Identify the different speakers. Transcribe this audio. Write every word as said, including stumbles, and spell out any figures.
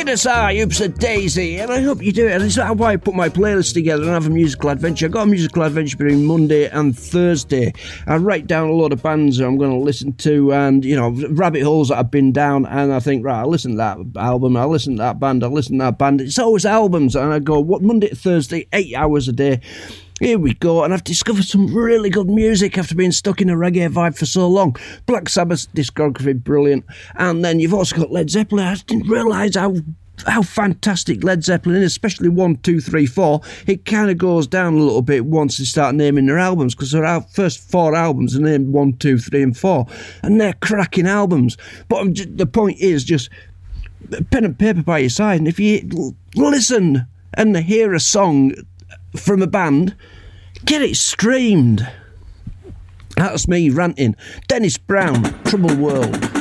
Speaker 1: Kidasai, Oops a Daisy, and I hope you do it. And it's how I put my playlist together and have a musical adventure. I've got a musical adventure between Monday and Thursday. I write down a lot of bands that I'm going to listen to, and, you know, rabbit holes that I've been down, and I think, right, I'll listen to that album, I'll listen to that band, I'll listen to that band. It's always albums, and I go, what, Monday to Thursday, eight hours a day. Here we go, and I've discovered some really good music after being stuck in a reggae vibe for so long. Black Sabbath discography, brilliant. And then you've also got Led Zeppelin. I didn't realise how how fantastic Led Zeppelin is, especially one, two, three, four. It kind of goes down a little bit once they start naming their albums, because their first four albums are named one, two, three, and four, and they're cracking albums. But just, the point is, just pen and paper by your side, and if you l- listen and hear a song from a band, get it streamed. That's me ranting. Dennis Brown, Trouble World.